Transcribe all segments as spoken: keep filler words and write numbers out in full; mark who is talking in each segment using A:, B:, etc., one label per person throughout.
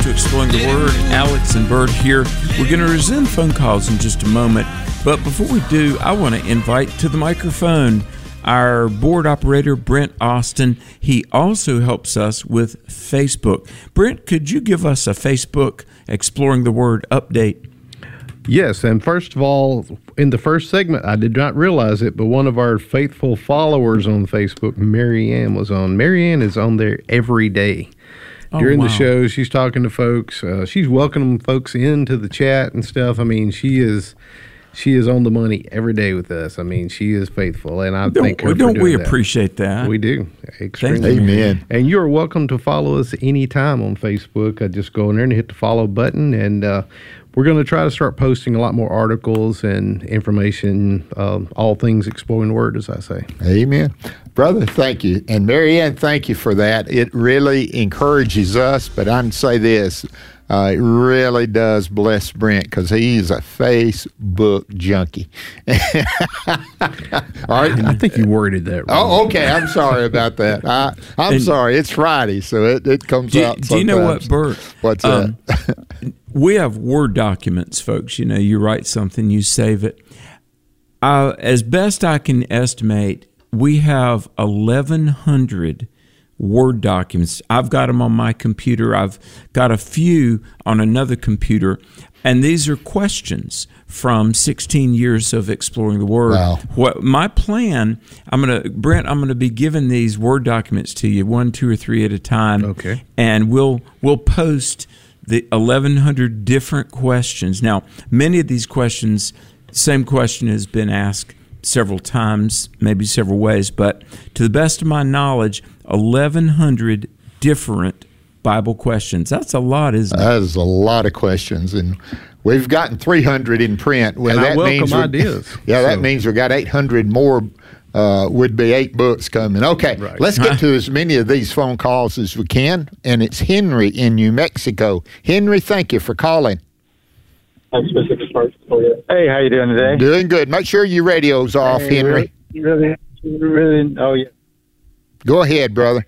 A: To Exploring the Word, Alex and Bert here. We're going to resume phone calls in just a moment, but before we do, I want to invite to the microphone our board operator, Brent Austin. He also helps us with Facebook. Brent, could you give us a Facebook Exploring the Word update?
B: Yes, and first of all, in the first segment, I did not realize it, but one of our faithful followers on Facebook, Mary Ann, was on. Mary Ann is on there every day. During oh, wow. the show, she's talking to folks. Uh, she's welcoming folks into the chat and stuff. I mean, she is she is on the money every day with us. I mean, she is faithful, and I
A: don't,
B: thank her
A: Don't
B: for doing
A: we
B: that.
A: appreciate that?
B: We do. Extremely.
C: Amen.
B: And you're welcome to follow us anytime on Facebook. I just go in there and hit the follow button, and uh, we're going to try to start posting a lot more articles and information, um, all things Exploring the Word, as I say.
C: Amen. Brother, thank you. And Mary Ann, thank you for that. It really encourages us, but I can say this, uh, it really does bless Brent because he's a Facebook junkie. All right.
B: I think you worded that wrong.
C: Oh, okay. I'm sorry about that. I, I'm
A: and,
C: sorry. It's Friday, so it, it comes
A: do,
C: out
A: Do
C: sometimes.
A: you know what, Bert?
C: What's
A: um,
C: that?
A: We have Word documents, folks. You know, you write something, you save it. Uh, as best I can estimate, we have eleven hundred Word documents. I've got them on my computer. I've got a few on another computer. And these are questions from sixteen years of exploring the Word.
C: Wow.
A: What my plan, I'm going to, Brent, I'm going to be giving these Word documents to you, one, two, or three at a time.
B: Okay.
A: And we'll we'll post the eleven hundred different questions. Now, many of these questions, same question has been asked several times, maybe several ways, but to the best of my knowledge, eleven hundred different Bible questions. That's a lot, isn't it?
C: That is a lot of questions, and we've gotten three hundred in print. Well,
B: and
C: that
B: I welcome
C: means
B: ideas.
C: Yeah,
B: so.
C: that means we've got eight hundred more. Uh, would be eight books coming. Okay,
B: right.
C: Let's get to as many of these phone calls as we can, and it's Henry in New Mexico. Henry, thank you for calling.
D: Hey, how you doing today?
C: Doing good. Make sure your radio's off,
D: hey,
C: Henry.
D: Really, really, really, oh, yeah.
C: Go ahead, brother.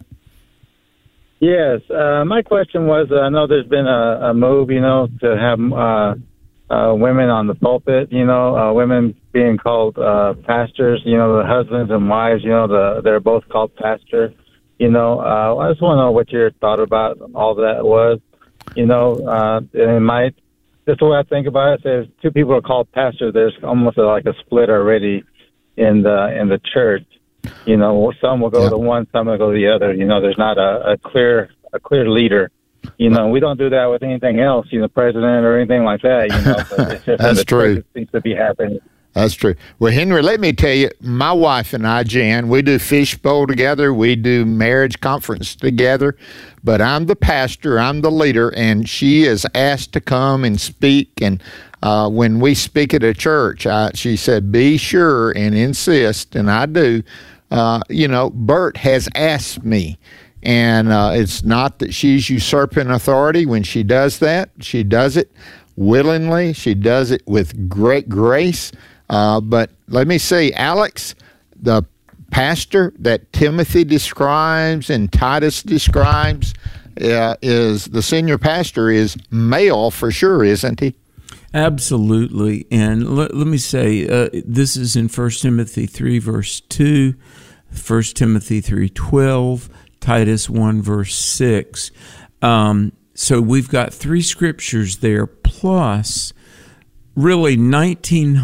D: Yes, uh, my question was, uh, I know there's been a, a move, you know, to have uh, uh, women on the pulpit, you know, uh, women being called uh, pastors, you know, the husbands and wives, you know, the, they're both called pastor. You know, uh, I just want to know what your thought about all that was. You know, uh, it might, just the way I think about it, if two people are called pastor, there's almost a, like a split already in the in the church. You know, some will go
C: yeah.
D: to one, some will go to the other. You know, there's not a, a clear a clear leader. You know, we don't do that with anything else, you know, president or anything like that. You know, but it's just
C: That's
D: the
C: true.
D: It seems to be happening.
C: That's true. Well, Henry, let me tell you, my wife and I, Jan, we do Fishbowl together. We do marriage conference together. But I'm the pastor, I'm the leader, and she is asked to come and speak. And uh, when we speak at a church, I, she said, be sure and insist, and I do. Uh, you know, Bert has asked me. And uh, it's not that she's usurping authority when she does that. She does it willingly. She does it with great grace. Uh, but let me see, Alex, the pastor that Timothy describes and Titus describes uh, is the senior pastor is male for sure, isn't he?
A: Absolutely. And let, let me say, uh, this is in First Timothy three, verse two, First Timothy three twelve, Titus one, verse six. Um, so we've got three scriptures there, plus really nineteen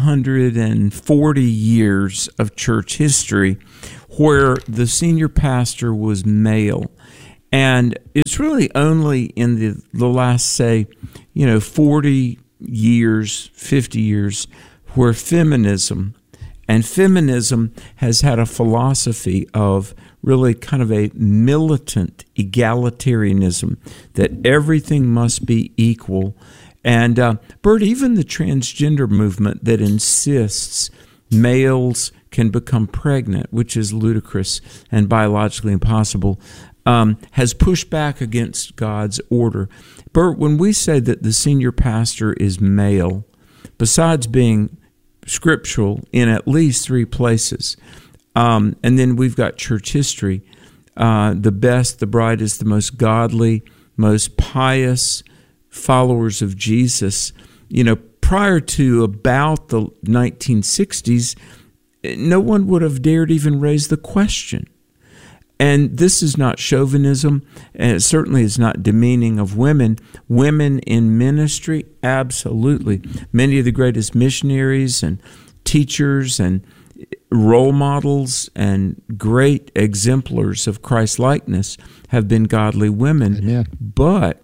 A: forty years of church history where the senior pastor was male. And it's really only in the, the last, say, you know, forty years, fifty years, where feminism, and feminism has had a philosophy of really kind of a militant egalitarianism, that everything must be equal. And, uh, Bert, even the transgender movement that insists males can become pregnant, which is ludicrous and biologically impossible, um, has pushed back against God's order. Bert, when we say that the senior pastor is male, besides being scriptural in at least three places, um, and then we've got church history, uh, the best, the brightest, the most godly, most pious followers of Jesus, you know, prior to about the nineteen sixties, no one would have dared even raise the question. And this is not chauvinism, and it certainly is not demeaning of women. Women in ministry, absolutely. Many of the greatest missionaries and teachers and role models and great exemplars of Christ-likeness have been godly women.
C: Amen.
A: But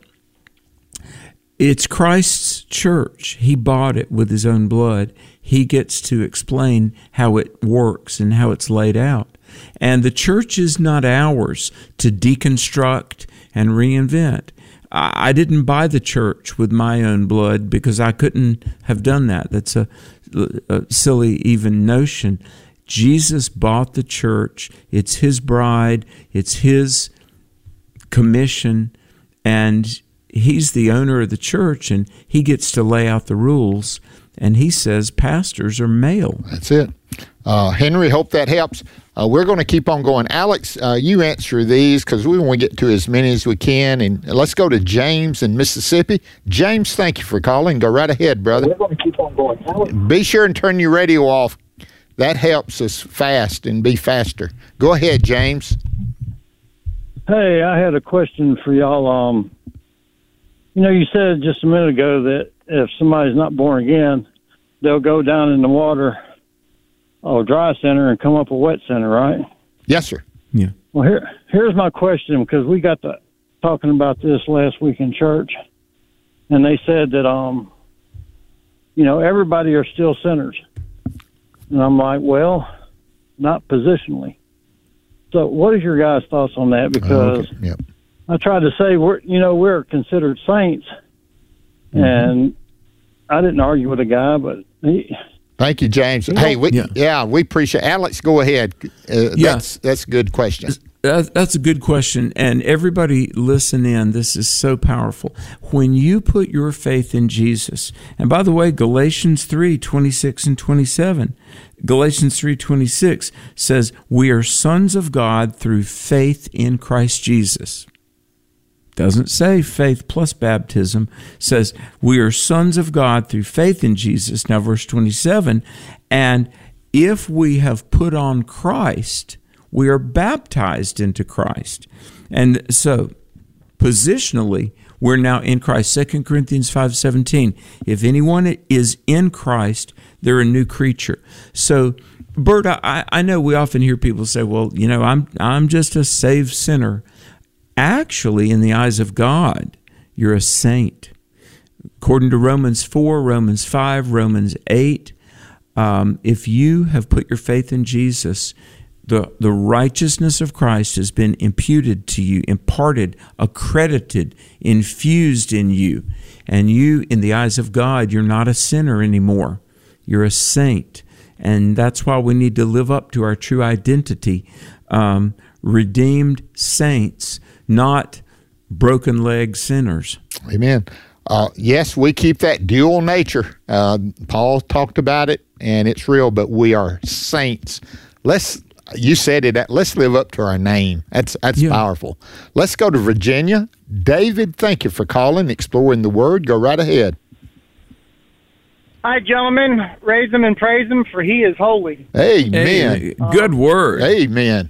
A: it's Christ's church. He bought it with his own blood. He gets to explain how it works and how it's laid out. And the church is not ours to deconstruct and reinvent. I didn't buy the church with my own blood because I couldn't have done that. That's a, a silly even notion. Jesus bought the church. It's his bride. It's his commission. And he's the owner of the church, and he gets to lay out the rules. And he says pastors are male.
C: That's it. Uh, Henry, hope that helps. Uh, we're going to keep on going. Alex, uh, you answer these because we want to get to as many as we can. And let's go to James in Mississippi. James, thank you for calling. Go right ahead, brother.
E: We're going to keep on going. Alex.
C: Be sure and turn your radio off. That helps us fast and be faster. Go ahead, James.
E: Hey, I had a question for y'all. Um, you know, you said just a minute ago that if somebody's not born again, they'll go down in the water, oh, dry center, and come up a wet center, right?
C: Yes, sir.
A: Yeah.
E: Well, here, here's my question, because we got to talking about this last week in church, and they said that, um, you know, everybody are still sinners. And I'm like, well, not positionally. So what is your guys' thoughts on that? Because
C: okay. Yep.
E: I tried to say, we're, you know, we're considered saints, mm-hmm. and I didn't argue with a guy, but he...
C: Thank you, James. Hey, we, yeah. yeah, we appreciate it. Alex, go ahead. Uh,
A: yeah.
C: That's, that's a good question.
A: That's a good question. And everybody listen in. This is so powerful. When you put your faith in Jesus, and by the way, Galatians three twenty-six and twenty-seven, Galatians three twenty-six says, we are sons of God through faith in Christ Jesus. Doesn't say faith plus baptism. Says we are sons of God through faith in Jesus. Now, verse twenty-seven, and if we have put on Christ, we are baptized into Christ. And so, positionally, we're now in Christ. Second Corinthians five seventeen, if anyone is in Christ, they're a new creature. So, Bert, I, I know we often hear people say, well, you know, I'm I'm just a saved sinner. Actually, in the eyes of God, you're a saint. According to Romans four, Romans five, Romans eight, um, if you have put your faith in Jesus, the, the righteousness of Christ has been imputed to you, imparted, accredited, infused in you. And you, in the eyes of God, you're not a sinner anymore. You're a saint. And that's why we need to live up to our true identity. Um, redeemed saints, not broken leg sinners.
C: Amen. Uh, yes, we keep that dual nature. Uh, Paul talked about it, and it's real, but we are saints. Let's, you said it, let's live up to our name. That's that's yeah. powerful. Let's go to Virginia. David, thank you for calling, Exploring the Word. Go right ahead.
F: Hi, gentlemen. Raise him and praise him, for he is holy.
C: Amen.
A: Hey, good word.
C: Amen.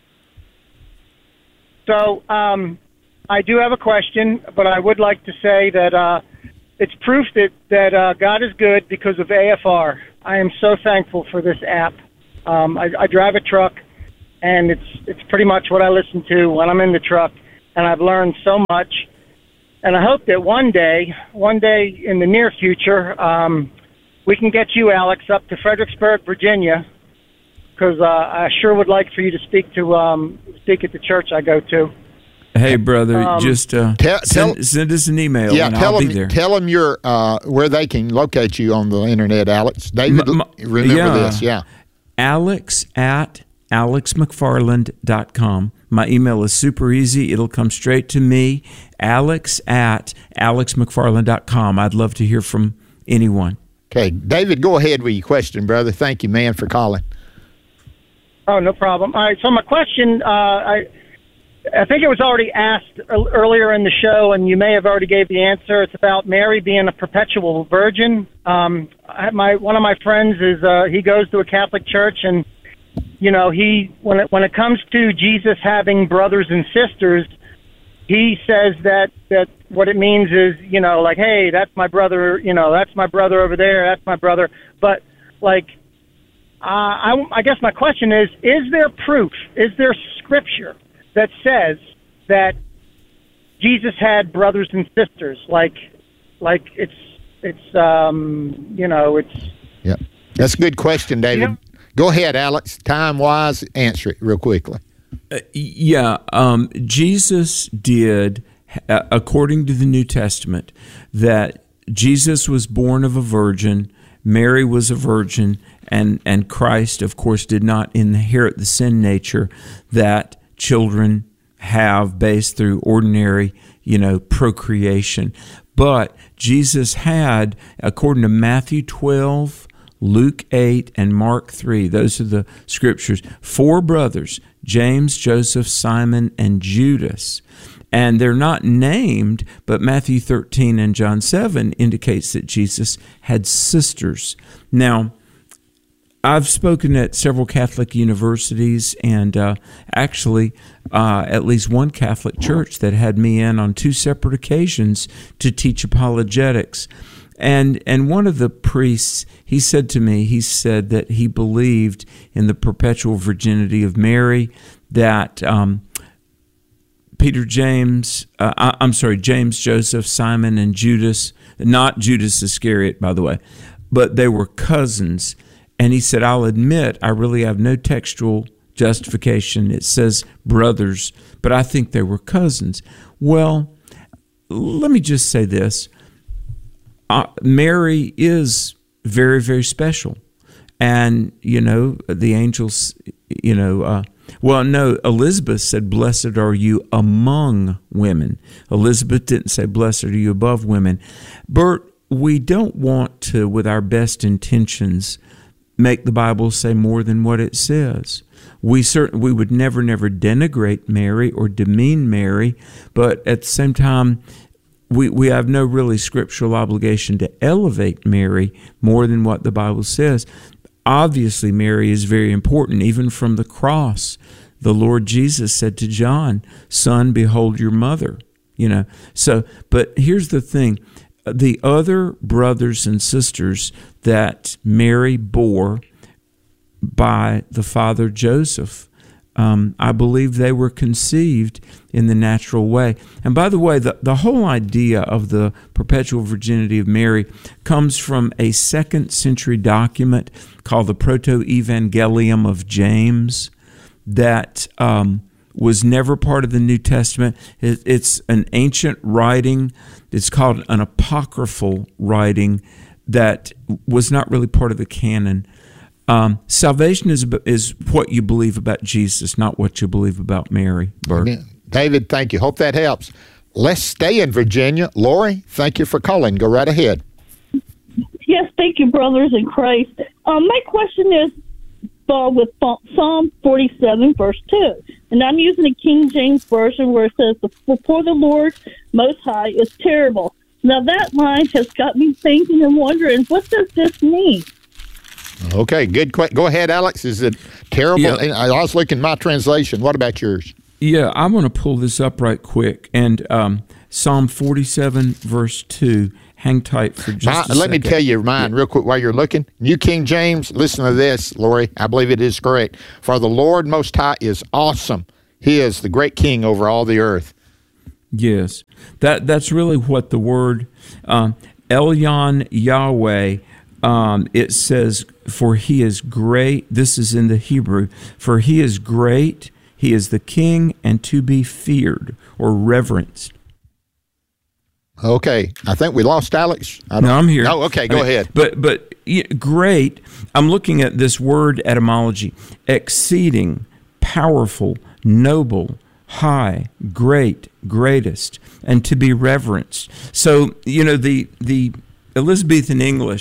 F: So um, I do have a question, but I would like to say that uh, it's proof that, that uh, God is good because of A F R. I am so thankful for this app. Um, I, I drive a truck, and it's it's pretty much what I listen to when I'm in the truck, and I've learned so much. And I hope that one day, one day in the near future, um, we can get you, Alex, up to Fredericksburg, Virginia, because uh, I sure would like for you to speak to um, speak at the church I go to.
A: Hey, brother, um, just uh,
C: tell,
A: send,
C: tell,
A: send us an email,
C: yeah,
A: and
C: tell
A: I'll
C: them,
A: be there.
C: Tell them your, uh, where they can locate you on the internet, Alex. David, m- m- remember
A: yeah.
C: this, yeah.
A: Alex at alex mcfarland dot com. My email is super easy. It'll come straight to me, alex at alex mcfarland dot com. I'd love to hear from anyone.
C: Okay, David, go ahead with your question, brother. Thank you, man, for calling.
F: Oh, no problem. All right, so my question, uh, I I think it was already asked earlier in the show, and you may have already gave the answer. It's about Mary being a perpetual virgin. Um, I, my one of my friends is uh, he goes to a Catholic church, and you know he when it when it comes to Jesus having brothers and sisters, he says that that what it means is you know like hey that's my brother you know that's my brother over there that's my brother, but like uh, I I guess my question is is there proof? Is there scripture that says that Jesus had brothers and sisters, like, like it's, it's, um, you know, it's.
C: Yeah, that's a good question, David.
F: Yeah.
C: Go ahead, Alex. Time wise, answer it real quickly.
A: Uh, yeah, um, Jesus did, uh, according to the New Testament, that Jesus was born of a virgin, Mary was a virgin, and and Christ, of course, did not inherit the sin nature that children have based through ordinary, you know, procreation. But Jesus had, according to Matthew twelve, Luke eight, and Mark three, those are the scriptures, four brothers, James, Joseph, Simon, and Judas. And they're not named, but Matthew thirteen and John seven indicates that Jesus had sisters. Now, I've spoken at several Catholic universities, and uh, actually uh, at least one Catholic church that had me in on two separate occasions to teach apologetics. And and one of the priests, he said to me, he said that he believed in the perpetual virginity of Mary, that um, Peter, James, uh, I, I'm sorry, James, Joseph, Simon, and Judas, not Judas Iscariot, by the way, but they were cousins. And he said, I'll admit I really have no textual justification. It says brothers, but I think they were cousins. Well, let me just say this. Uh, Mary is very, very special. And, you know, the angels, you know, uh, well, no, Elizabeth said, blessed are you among women. Elizabeth didn't say, blessed are you above women. Bert, we don't want to, with our best intentions, make the Bible say more than what it says. We certainly we would never, never denigrate Mary or demean Mary, but at the same time, we, we have no really scriptural obligation to elevate Mary more than what the Bible says. Obviously, Mary is very important. Even from the cross, the Lord Jesus said to John, "Son, behold your mother." You know. So, but here's the thing. The other brothers and sisters that Mary bore by the father Joseph, um, I believe they were conceived in the natural way. And by the way, the, the whole idea of the perpetual virginity of Mary comes from a second century document called the Proto-Evangelium of James that um, was never part of the New Testament. It, it's an ancient writing. It's called an apocryphal writing that was not really part of the canon. Um, salvation is is what you believe about Jesus, not what you believe about Mary. Bert.
C: David, thank you. Hope that helps. Let's stay in Virginia. Lori, thank you for calling. Go right ahead.
G: Yes, thank you, brothers in Christ. Um, my question is uh, with Psalm forty-seven, verse two. And I'm using the King James Version where it says, "Before the Lord Most High is terrible." Now that line has got me thinking and wondering, what does this mean?
C: Okay, good question. Go ahead, Alex. Is it terrible?
A: Yeah.
C: I was looking at my translation. What about yours?
A: Yeah, I want to pull this up right quick. And um, Psalm forty-seven, verse two. Hang tight for just
C: my,
A: a
C: let
A: second.
C: Let me tell you mine real quick while you're looking. New King James, listen to this, Lori. I believe it is correct. "For the Lord Most High is awesome. He is the great king over all the earth."
A: Yes, that that's really what the word um, Elyon Yahweh, um, it says, "For he is great." This is in the Hebrew. "For he is great, he is the king, and to be feared," or reverenced.
C: Okay, I think we lost Alex. I
A: No, I'm here.
C: Oh, okay, go
A: I mean,
C: ahead.
A: But but yeah, great. I'm looking at this word etymology: exceeding, powerful, noble, high, great, greatest, and to be reverenced. So, you know, the the Elizabethan English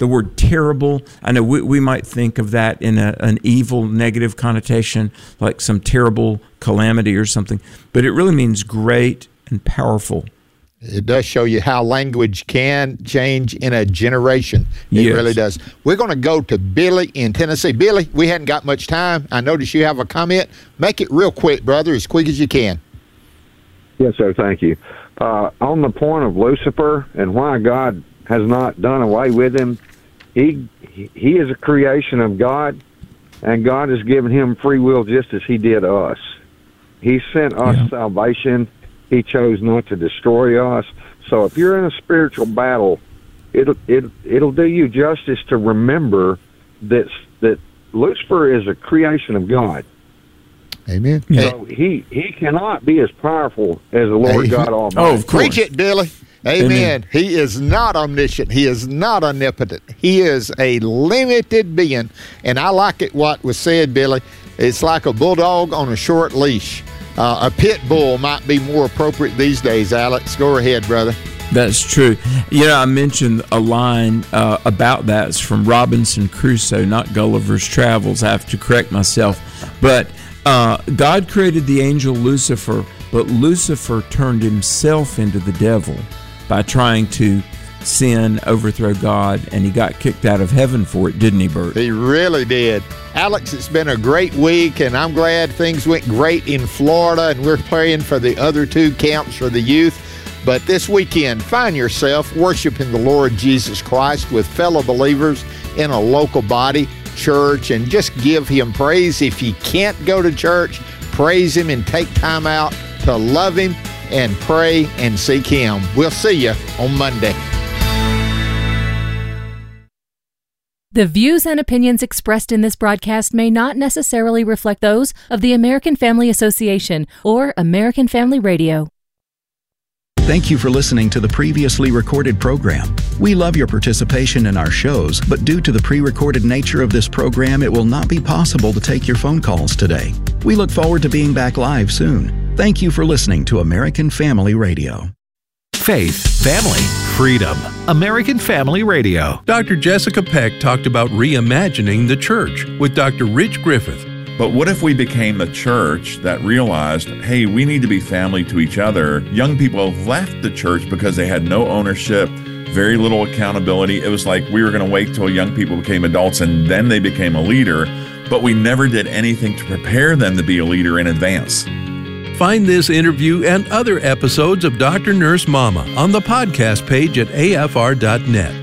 A: the word terrible, I know we, we might think of that in a, an evil, negative connotation, like some terrible calamity or something, but it really means great and powerful.
C: It does show you how language can change in a generation. It
A: Yes.
C: really does. We're going to go to Billy in Tennessee. Billy, we hadn't got much time. I notice you have a comment. Make it real quick, brother, as quick as you can.
H: Yes, sir. Thank you. Uh, on the point of Lucifer and why God has not done away with him, he he is a creation of God, and God has given him free will just as he did us. He sent us
A: Yeah.
H: salvation. He chose not to destroy us. So if you're in a spiritual battle, it'll it, it'll do you justice to remember that that Lucifer is a creation of God.
C: Amen.
H: So he, he cannot be as powerful as the Lord
C: Amen.
H: God Almighty.
A: Oh, of course.
C: Preach it, Billy. Amen.
A: Amen.
C: He is not omniscient. He is not omnipotent. He is a limited being. And I like it what was said, Billy. It's like a bulldog on a short leash. Uh, a pit bull might be more appropriate these days, Alex. Go ahead, brother.
A: That's true. You know, I mentioned a line uh, about that. It's from Robinson Crusoe, not Gulliver's Travels. I have to correct myself. But uh, God created the angel Lucifer, but Lucifer turned himself into the devil by trying to sin, overthrow God, and he got kicked out of heaven for it, didn't he, Bert?
C: He really did. Alex, it's been a great week, and I'm glad things went great in Florida, and we're praying for the other two camps for the youth. But this weekend, find yourself worshiping the Lord Jesus Christ with fellow believers in a local body, church, and just give him praise. If you can't go to church, praise him and take time out to love him and pray and seek him. We'll see you on Monday.
I: The views and opinions expressed in this broadcast may not necessarily reflect those of the American Family Association or American Family Radio.
J: Thank you for listening to the previously recorded program. We love your participation in our shows, but due to the pre-recorded nature of this program, it will not be possible to take your phone calls today. We look forward to being back live soon. Thank you for listening to American Family Radio.
K: Faith, family, freedom. American Family Radio.
L: Doctor Jessica Peck talked about reimagining the church with Doctor Rich Griffith.
M: But what if we became a church that realized, hey, we need to be family to each other? Young people have left the church because they had no ownership, very little accountability. It was like we were going to wait till young people became adults and then they became a leader, but we never did anything to prepare them to be a leader in advance.
L: Find this interview and other episodes of Doctor Nurse Mama on the podcast page at A F R dot net.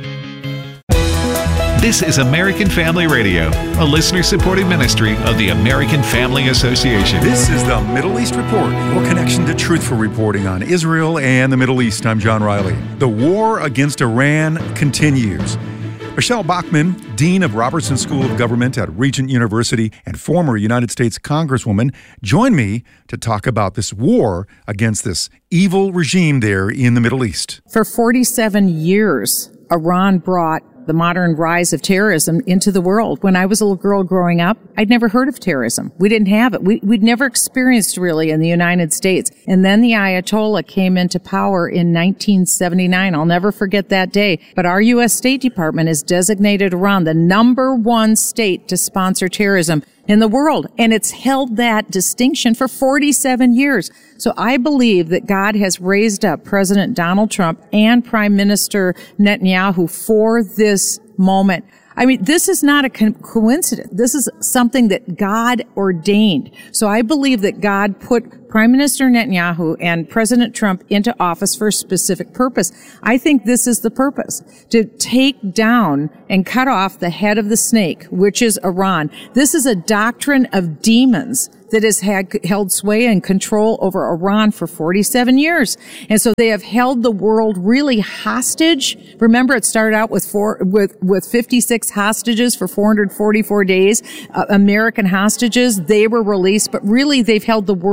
K: This is American Family Radio, a listener-supported ministry of the American Family Association.
N: This is the Middle East Report, your connection to truthful reporting on Israel and the Middle East. I'm John Riley. The war against Iran continues. Michelle Bachmann, Dean of Robertson School of Government at Regent University and former United States Congresswoman, join me to talk about this war against this evil regime there in the Middle East.
O: For forty-seven years, Iran brought the modern rise of terrorism into the world. When I was a little girl growing up, I'd never heard of terrorism. We didn't have it. We, we'd never experienced really in the United States. And then the Ayatollah came into power in nineteen seventy-nine. I'll never forget that day. But our U S State Department has designated Iran the number one state to sponsor terrorism in the world. And it's held that distinction for forty-seven years. So I believe that God has raised up President Donald Trump and Prime Minister Netanyahu for this moment. I mean, this is not a co- coincidence. This is something that God ordained. So I believe that God put Prime Minister Netanyahu and President Trump into office for a specific purpose. I think this is the purpose, to take down and cut off the head of the snake, which is Iran. This is a doctrine of demons that has had held sway and control over Iran for forty-seven years. And so they have held the world really hostage. Remember, it started out with four, with, with fifty-six hostages for four hundred forty-four days, uh, American hostages. They were released, but really they've held the world hostage.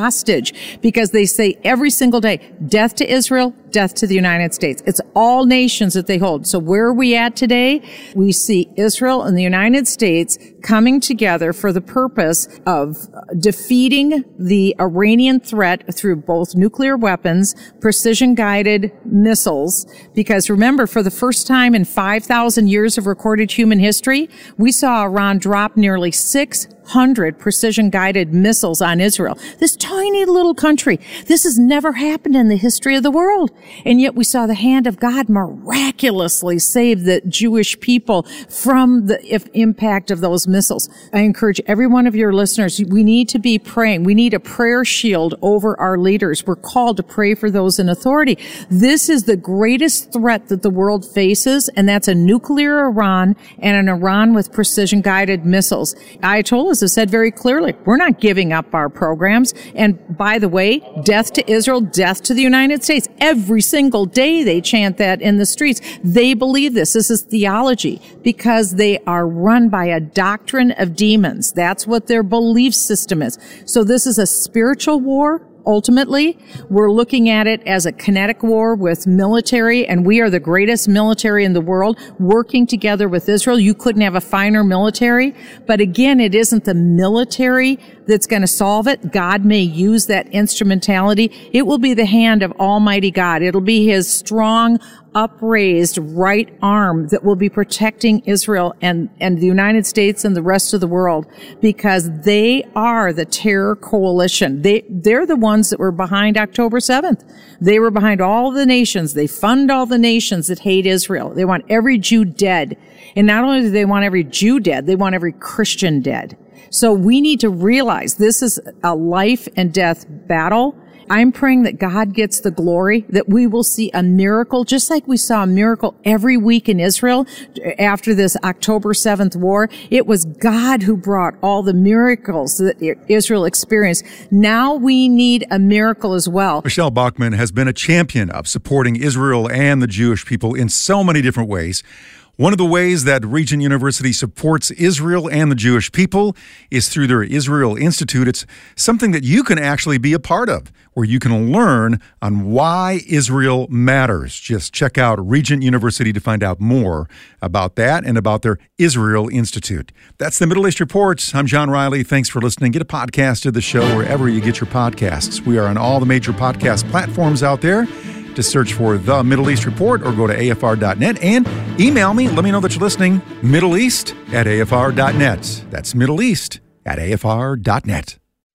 O: hostage because they say every single day, death to Israel, death to the United States. It's all nations that they hold. So where are we at today? We see Israel and the United States coming together for the purpose of defeating the Iranian threat through both nuclear weapons, precision-guided missiles, because remember, for the first time in five thousand years of recorded human history, we saw Iran drop nearly six hundred precision-guided missiles on Israel. This tiny little country. This has never happened in the history of the world. And yet we saw the hand of God miraculously save the Jewish people from the if, impact of those missiles. I encourage every one of your listeners, we need to be praying. We need a prayer shield over our leaders. We're called to pray for those in authority. This is the greatest threat that the world faces, and that's a nuclear Iran and an Iran with precision-guided missiles. Ayatollahs have said very clearly, we're not giving up our programs. And by the way, death to Israel, death to the United States. Every single day they chant that in the streets. They believe this. This is theology because they are run by a doctrine of demons. That's what their belief system is. So this is a spiritual war. Ultimately, we're looking at it as a kinetic war with military, and we are the greatest military in the world working together with Israel. You couldn't have a finer military. But again, it isn't the military that's going to solve it. God may use that instrumentality. It will be the hand of Almighty God. It'll be his strong, upraised right arm that will be protecting Israel and, and the United States and the rest of the world, because they are the terror coalition. They, they're the ones that were behind October seventh. They were behind all the nations. They fund all the nations that hate Israel. They want every Jew dead. And not only do they want every Jew dead, they want every Christian dead. So we need to realize this is a life and death battle. I'm praying that God gets the glory, that we will see a miracle, just like we saw a miracle every week in Israel after this October seventh war. It was God who brought all the miracles that Israel experienced. Now we need a miracle as well.
N: Michelle Bachmann has been a champion of supporting Israel and the Jewish people in so many different ways. One of the ways that Regent University supports Israel and the Jewish people is through their Israel Institute. It's something that you can actually be a part of, where you can learn on why Israel matters. Just check out Regent University to find out more about that and about their Israel Institute. That's the Middle East Reports. I'm John Riley. Thanks for listening. Get a podcast of the show wherever you get your podcasts. We are on all the major podcast platforms out there. Just search for The Middle East Report or go to A F R dot net and email me. Let me know that you're listening. Middle East at A F R dot net. That's Middle East at A F R dot net.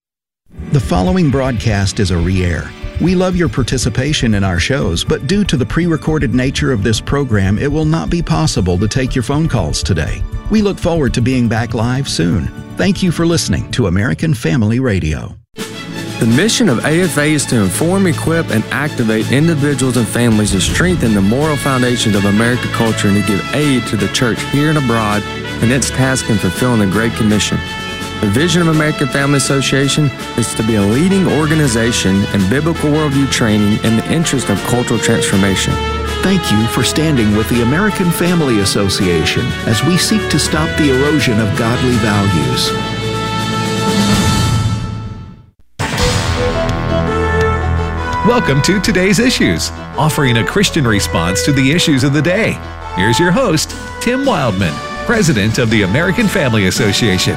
J: The following broadcast is a re-air. We love your participation in our shows, but due to the pre-recorded nature of this program, it will not be possible to take your phone calls today. We look forward to being back live soon. Thank you for listening to American Family Radio.
P: The mission of A F A is to inform, equip, and activate individuals and families to strengthen the moral foundations of American culture and to give aid to the church here and abroad in its task in fulfilling the Great Commission. The vision of American Family Association is to be a leading organization in biblical worldview training in the interest of cultural transformation.
J: Thank you for standing with the American Family Association as we seek to stop the erosion of godly values.
K: Welcome to Today's Issues, offering a Christian response to the issues of the day. Here's your host, Tim Wildman, President of the American Family Association.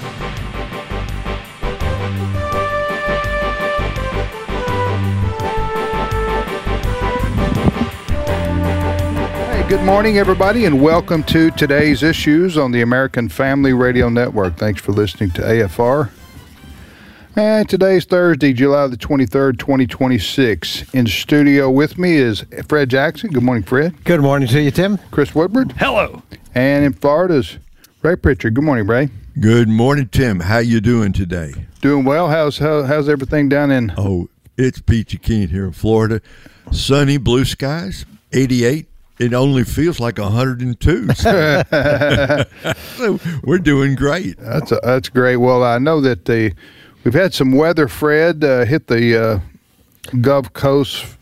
Q: Hey, good morning, everybody, and welcome to Today's Issues on the American Family Radio Network. Thanks for listening to A F R. And today's Thursday, July the twenty-third, twenty twenty-six. In studio with me is Fred Jackson. Good morning, Fred.
R: Good morning to you, Tim.
Q: Chris Woodward.
R: Hello.
Q: And in Florida's Ray Pritchard. Good morning, Ray.
S: Good morning, Tim. How you doing today?
Q: Doing well. How's how, how's everything down in?
S: Oh, it's peachy keen here in Florida. Sunny, blue skies, eighty-eight. It only feels like one hundred two. So, so we're doing great.
Q: That's a, that's great. Well, I know that the we've had some weather, Fred, uh, hit the uh, Gulf Coast